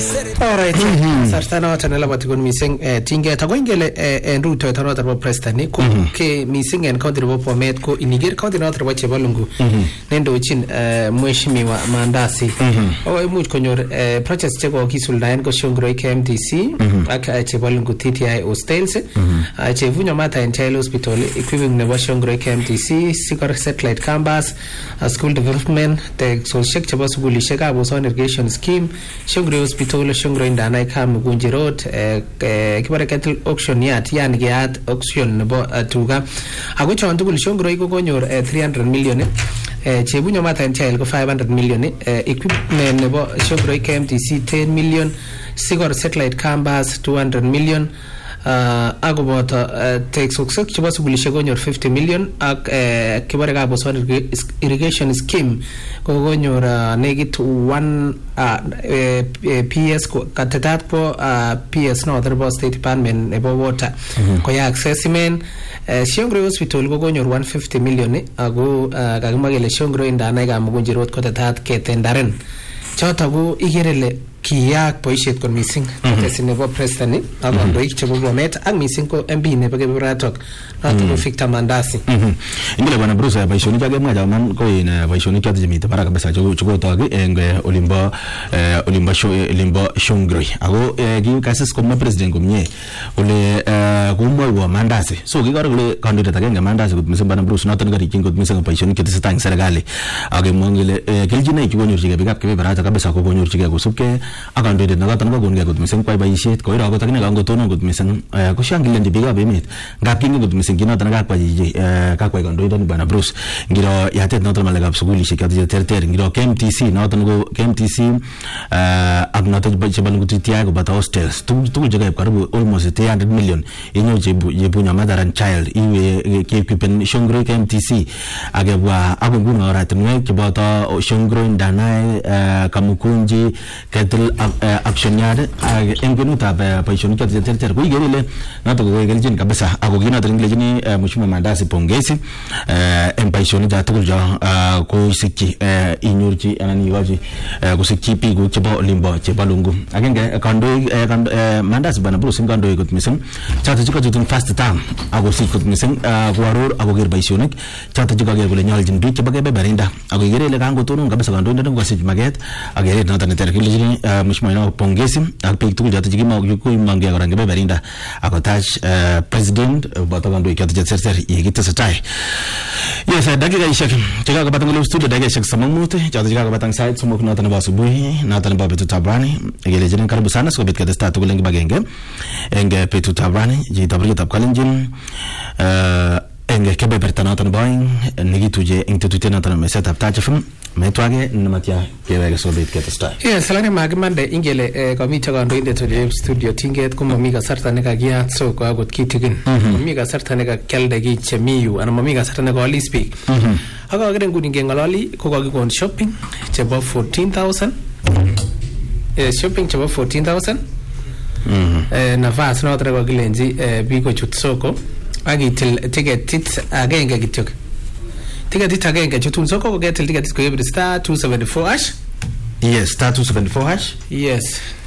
Alright, sartana wata nala batikon mising tinge tago ingele en ruto etano tarbo prestani ko ke mising en county bo Bomet ko iniger county na tarbo Chebalungu nendo chin mheshimiwa Mandasi o much konyor projects chego kisuldaen ko Shongro KMTC ak Chebalungu TTI hostels chevunya mata en child hospital equipping nebo Shongro KMTC sikor satellite campus school development tech so shek chebo sugulishek abo so irrigation scheme Shongro hospital Shongro Indana kam Mugunji Road kibare cattle auction yat yani geat auction nebo tuga ako chon tugul Shongro iko konyor 300 million chebunya mata en child ko 500 million equipment nebo Shongro KMTC 10 million sigor satellite campus 200 million agobota takes success chebo sugulishe gonyor 50 million ak kibare ka boson irrigation scheme ko gonyor negit 1 PS ko katetat po PS no other state department nebo water ko ya accessment Shongro hospital ko gonyor 150 million ago kagimagele Shongro Indana ga Mugunji Road ko tetat ketendaren choto go igerele kiyak boishet kon missing tesi nebo president ak kondoik chebo Bomet ak missing ko MB nebo Kebiratok noto ko Victor Mandasi ingile bwana Bruce boishoni chake mwa jaman ko in boishoni chote jemite baraka besa chuko togi eng olimbo Shongro ako ki kasis ko president komye ole kumwa Mandasi so kikore kole kandidat agenge Mandasi kot missing bwana Bruce noto ngarikin kot missing boishoni keteseta eng serikali ak mwangile keljine kikonyorchige bikap Kebiratok kabisa ko konyorchige kosubke akandoindet noton ko konge kot missing kwai boishet ko iro ko takine kangotonon kot missing ko shangilendi bikab emet ngap kinge kot missing kinoton kakwai kandoindet bwana Bruce ngiro yatet noton malekab sugulishek choto terter ngiro KMTC noton ko KMTC ak noton Chebalungu TTI ko bata hostels tugul jagaib karibu almost 300 million inyo jebunya mother and child iwe keequipen Shongro KMTC agebwa akunguno oratinwek cheboto Shongro Indana Kamukunji Cattle action yard en genuta paishoni chote terter ko igerile nato ko igeljin kabisa ako kinato inglejini mheshimiwa Mandasi pongezi en paishoni ja tugul ja ko sikki inyorchi anani waji ko sikki pigu chebo limbo Chebalungu agenge kandoi Mandasi bana Bruce ngandoi kot missing chato chiko jutun first term ako sikut missing ko aror ako ger paishonik chato chiko ger kole nyaljin du chebo kebe barinda ako igerile kango tonon kabisa kandoi ndo ko sich maget agere nato ne terkilejini mheshimiwa ino pongezi ak pik tugul joto jigima yuko imangia korange beberinda akotach president batakandu ikati jetser yigitesetai yes dakika ishak chika kabatang studio dakika ishak samamute joto chika kabatang site sumok notan ba subuhi notan ba betu tabrani gelejeni karibu sana so bet kadesta tugul ngi bagenge enge betu tabrani jitabri tapkalenjin enge kebe bertanatan boing negituje intututena tan mesetup tachfum metwage namatia kewege sobet ketesta yes salani magmande ingele komite kandoindet ole studio tinget ko mami kasarta ne kagia so ko agot kitigin mami kasarta ne kakelde gi chemiyu ana mami kasarta ne ko ali speak aga agere nguni ngengalali ko kakikon shopping chebo 14000 shopping chebo 14000 nafas no tra ko gilenji biko chut soko agitil ticket agenge kityok ticket agenge chutun soko ko getil ticket ko star 274 hash yes star 274 hash yes